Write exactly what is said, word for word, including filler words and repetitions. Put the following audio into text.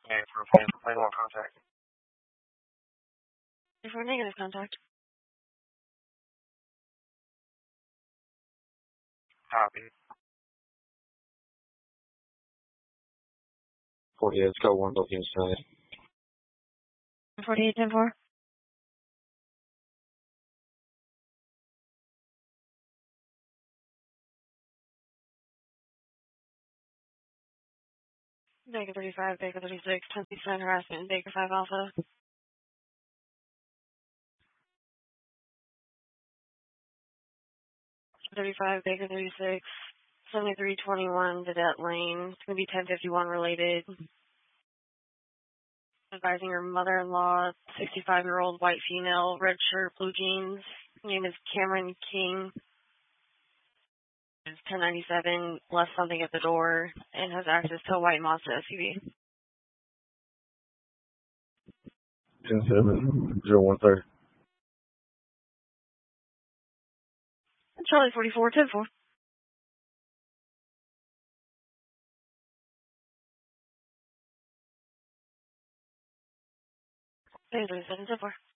Okay, for a plan, plan one contact. For a negative contact. Copy. forty-eight, let's go one, both inside. forty-eight, ten four. Baker thirty-five, Baker thirty-six, ten percent harassment, Baker five Alpha. thirty-five, Baker thirty-six, seventy-three twenty-one, Vedette Lane. It's going to be ten fifty-one related. Advising her mother-in-law, sixty-five-year-old white female, red shirt, blue jeans. Her name is Cameron King. Is ten ninety-seven, left something at the door, and has access to a white Mazda S U V. ten seven, zero one thirty. Charlie forty-four, ten four. thirty-seven, ten four.